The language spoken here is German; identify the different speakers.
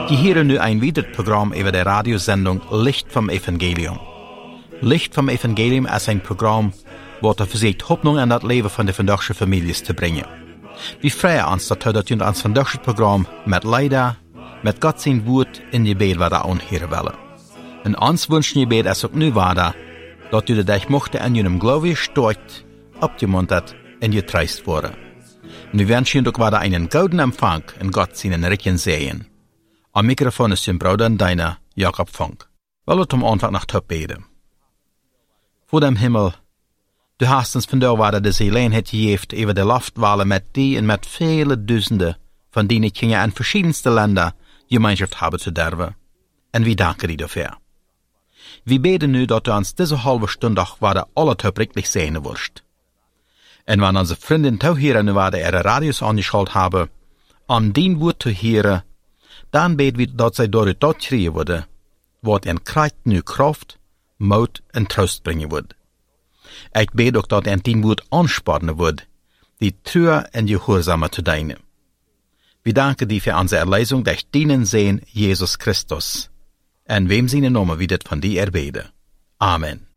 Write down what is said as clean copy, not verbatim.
Speaker 1: Die hören nu ein weiteres Programm über der Radiosendung Licht vom Evangelium. Licht vom Evangelium ist ein Programm, das versucht, Hoffnung in das Leben von der vandaagse Familien zu bringen. Wir freuen uns, dass wir uns vandaagse Programm mit Leider, mit Gott sein Wort in je Bett wieder anhören wollen. Und uns wünschen je Bett ist auch nu weiter, dass du dich mochte in jenem Glaube steuert, abgemuntert und getreist wurde. Und wir wünschen auch weiter einen guten Empfang in Gott seinen Recken sehen. Am Mikrofon ist dein Bruder und deiner Jakob Funk. Weil wir am Anfang nach Top beten. Vor dem Himmel, du hast uns von da weiter das Gelegenheit gegeben, über die Luftwahlen mit die und mit viele Dutzende von denen Kinder in verschiedenste Länder Gemeinschaft haben zu dürfen. Und wir danken dir dafür. Wir beten nu, dass du uns diese halbe Stunde auch weiter alle wirklich sehen wirst. Und wenn unsere Freundinnen auch hier nu weiter ihre Radios angeschaltet haben, um dein Wort zu hören, dann beten wir, dass sie durch das kriegen würde, was in Kraft nu Kraft, Mut und Trost bringen wird. Ich bete auch, dass dein Wort anspornen wird, die True und Gehorsame zu dienen. Wir danken dir für unsere Erlösung durch deinen Sohn Jesus Christus. In wem seine Namen wird von dir erbeten. Amen.